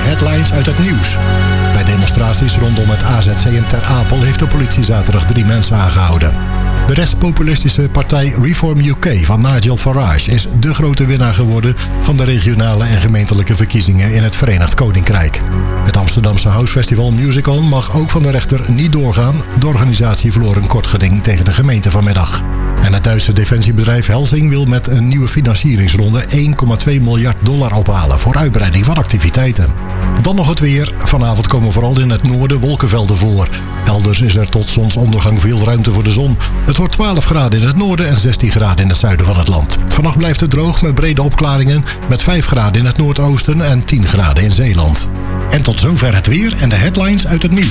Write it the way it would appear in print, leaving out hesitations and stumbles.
headlines uit het nieuws. Bij demonstraties rondom het AZC in Ter Apel heeft de politie zaterdag 3 mensen aangehouden. De rechtspopulistische partij Reform UK van Nigel Farage is de grote winnaar geworden van de regionale en gemeentelijke verkiezingen in het Verenigd Koninkrijk. Het Amsterdamse Housefestival Musical mag ook van de rechter niet doorgaan. De organisatie verloor een kort geding tegen de gemeente vanmiddag. En het Duitse defensiebedrijf Helsing wil met een nieuwe financieringsronde $1,2 miljard ophalen voor uitbreiding van activiteiten. Dan nog het weer. Vanavond komen vooral in het noorden wolkenvelden voor. Elders is er tot zonsondergang veel ruimte voor de zon. Het wordt 12 graden in het noorden en 16 graden in het zuiden van het land. Vannacht blijft het droog met brede opklaringen met 5 graden in het noordoosten en 10 graden in Zeeland. En tot zover het weer en de headlines uit het nieuws.